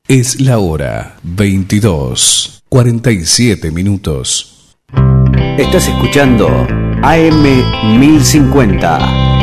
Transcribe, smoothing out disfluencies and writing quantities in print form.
Es la hora 22:47. Estás escuchando AM 1050